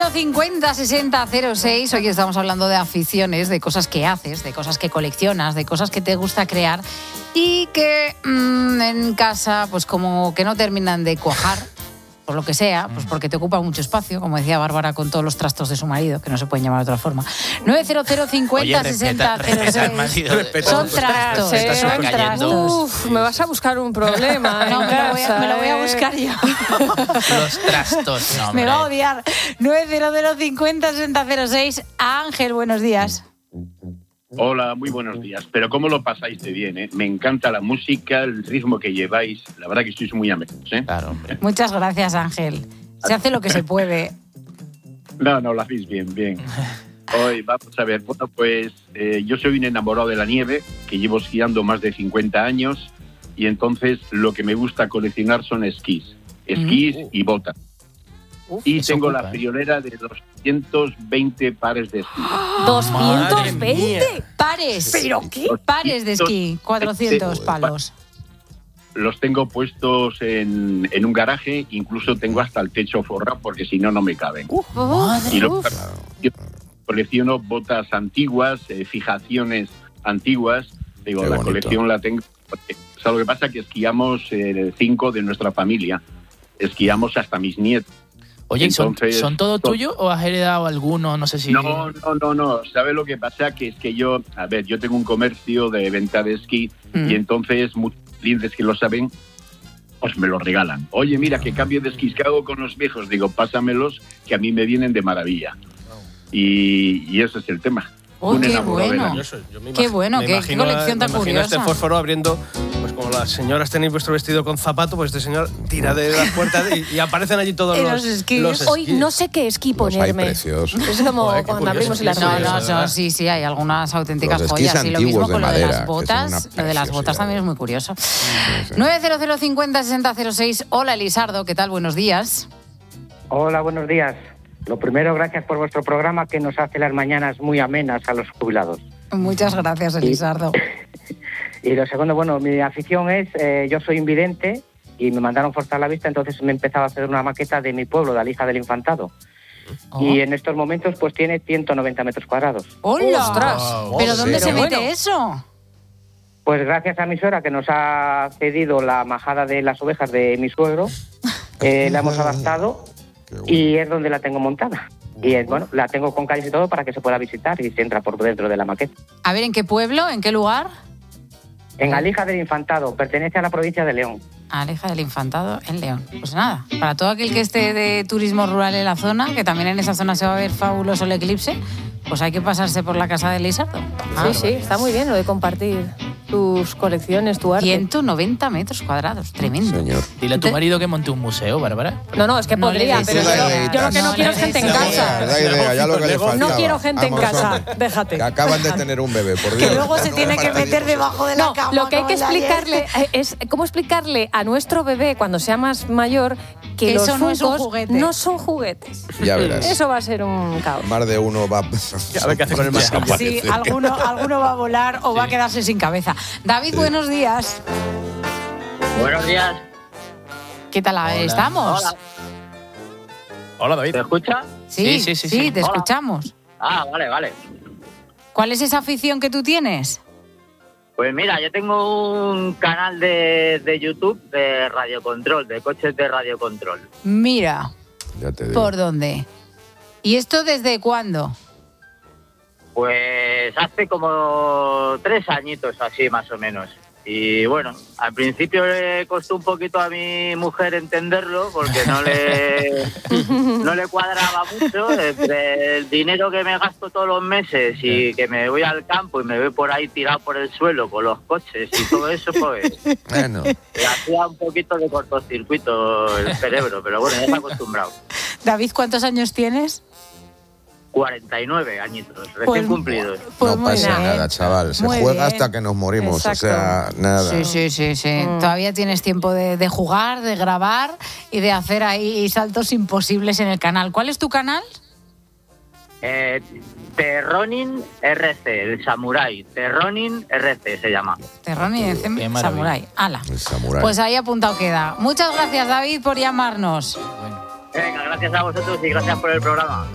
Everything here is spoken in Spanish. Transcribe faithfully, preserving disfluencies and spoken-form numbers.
cero cincuenta sesenta cero seis. Hoy estamos hablando de aficiones, de cosas que haces, de cosas que coleccionas, de cosas que te gusta crear y que mmm, en casa pues como que no terminan de cuajar, por lo que sea, pues porque te ocupa mucho espacio, como decía Bárbara con todos los trastos de su marido, que no se pueden llamar de otra forma. nueve cero cero cincuenta sesenta cero seis. Son trastos, eh, son trastos. Uf, me vas a buscar un problema. No, me lo, voy a, me lo voy a buscar yo. Los trastos, no, me va a odiar. nueve cero cero cincuenta sesenta cero seis. Ángel, buenos días. Hola, muy buenos días. Pero cómo lo pasáis de bien, ¿eh? Me encanta la música, el ritmo que lleváis. La verdad que sois muy amenos, ¿eh? Claro, hombre. Muchas gracias, Ángel. Se hace lo que se puede. No, no, lo hacéis bien, bien. Hoy vamos a ver, bueno, pues eh, yo soy un enamorado de la nieve, que llevo esquiando más de cincuenta años, y entonces lo que me gusta coleccionar son esquís. Esquís Mm. y botas. Uf, Y eso tengo ocupa, la ¿eh? friolera de doscientos veinte pares de esquí. ¿doscientos veinte? Pares. ¿Pero qué? Pares de esquí. cuatrocientos palos. Los tengo puestos en, en un garaje, incluso tengo hasta el techo forrado porque si no, no me caben. Madre. Y lo, yo colecciono botas antiguas, eh, fijaciones antiguas. Digo, Qué la bonito. colección la tengo. Porque, o sea, lo que pasa es que esquiamos eh, cinco de nuestra familia. Esquiamos hasta mis nietos. Oye, ¿son, Entonces, ¿son todo to- tuyo o has heredado alguno? No sé si... No, no, no, no. ¿Sabes lo que pasa? Que es que yo, a ver, yo tengo un comercio de venta de esquí Mm. y entonces muchos clientes que lo saben, pues me lo regalan. Oye, mira, que cambio de esquís, ¿qué hago con los viejos? Digo, pásamelos, que a mí me vienen de maravilla. Y, y ese es el tema. Oh, Un qué enamorado de la bueno. nieve. Yo soy- yo me Qué imag- bueno, me qué- qué imagino- colección tan me imagino curiosa. este fósforo abriendo, pues como las señoras tenéis vuestro vestido con zapato, pues este señor tira de las puertas y, y aparecen allí todos Y los, los esquís. los Hoy esquís. no sé qué esquí Los hay ponerme. preciosos. Es como Joder, qué cuando curioso, abrimos el qué No, armario. no, curioso, ¿verdad? no, sí, sí, hay algunas auténticas Los esquís joyas. Y lo antiguos mismo de con lo de madera, las que botas. son una Lo de las botas preciosidad. también es muy curioso. nueve cero cero cincuenta sesenta cero seis. Hola, Elisardo, ¿qué tal? Buenos días. Hola, buenos días. Lo primero, gracias por vuestro programa que nos hace las mañanas muy amenas a los jubilados. Muchas gracias, Elisardo. Y lo segundo, bueno, mi afición es, eh, yo soy invidente y me mandaron forzar la vista, entonces me empezaba a hacer una maqueta de mi pueblo, de Alija del Infantado. Oh. Y en estos momentos pues tiene ciento noventa metros cuadrados. ¡Hola! ¡Ostras! ¿Pero dónde Sí, se pero mete bueno. eso? Pues gracias a mi suegra que nos ha cedido la majada de las ovejas de mi suegro, eh, la hemos adaptado Qué bueno. y es donde la tengo montada. Y es, bueno, la tengo con calles y todo para que se pueda visitar y se entra por dentro de la maqueta. A ver, ¿en qué pueblo? ¿En qué lugar? En Alija del Infantado, pertenece a la provincia de León. Aleja del Infantado en León. Pues nada, para todo aquel que esté de turismo rural en la zona, que también en esa zona se va a ver fabuloso el eclipse, pues hay que pasarse por la casa de Elisardo. Sí, sí, está muy bien lo de compartir tus colecciones, tu arte. ciento noventa metros cuadrados, tremendo. Señor. Dile a tu marido que monte un museo, Bárbara. No, no, es que No le podría, des pero idea. yo, yo lo que no, No quiero le es gente en des casa. Da idea, ya lo que le faltaba. No quiero gente en Vamos, casa, hombre. déjate. Que acaban de tener un bebé, por Dios. Que luego se No tiene que fastidies. meter debajo de la No, cama. lo que hay que como la de- explicarle es cómo explicarle a nuestro bebé cuando sea más mayor que, Que los eso no es un Funkos juguete. no son juguetes. Ya verás. Eso va a ser un caos. Más de uno va A ver qué hace con el masilla. Sí, alguno, alguno va a volar o va a quedarse sin cabeza. David, buenos días. Buenos días. ¿Qué tal Hola. estamos? Hola. Hola, David. ¿Te escucha? Sí, Sí, sí, sí, sí, sí. te Hola. escuchamos. Ah, vale, vale. ¿Cuál es esa afición que tú tienes? Pues mira, yo tengo un canal de, de YouTube de radiocontrol, de coches de radiocontrol. Mira, Ya te digo. ¿por dónde? ¿Y esto desde cuándo? Pues hace como tres añitos así, más o menos. Y bueno, al principio le costó un poquito a mi mujer entenderlo porque no le, no le cuadraba mucho entre el dinero que me gasto todos los meses y que me voy al campo y me voy por ahí tirado por el suelo con los coches y todo eso, pues Bueno, le hacía un poquito de cortocircuito el cerebro, pero bueno, ya está acostumbrado. David, ¿cuántos años tienes? cuarenta y nueve añitos, recién Pues- cumplidos. Pues no muy pasa bien. nada, chaval. Se Muy juega bien. hasta que nos morimos. Exacto. O sea, nada. Sí, sí, sí, sí. Todavía tienes tiempo de, de jugar, de grabar y de hacer ahí saltos imposibles en el canal. ¿Cuál es tu canal? Eh, Terronin R C, el Samurai. Terronin R C se llama. Terrón y de Qué maravilla. Samurai. Ala. El samurái. Pues ahí apuntado queda. Muchas gracias, David, por llamarnos. Venga, gracias a vosotros y gracias por el programa.